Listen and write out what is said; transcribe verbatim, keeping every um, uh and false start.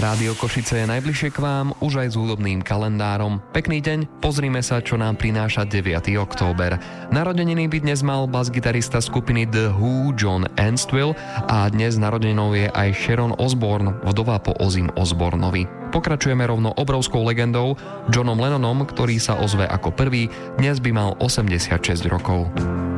Rádio Košice je najbližšie k vám už aj s hudobným kalendárom. Pekný deň, pozrime sa, čo nám prináša deviateho október. Narodeniny by dnes mal bas-gitarista skupiny The Who John Entwistle a dnes narodeninou je aj Sharon Osbourne, vdova po Ozzym Osbournovi. Pokračujeme rovno obrovskou legendou Johnom Lennonom, ktorý sa ozve ako prvý, dnes by mal osemdesiatšesť rokov.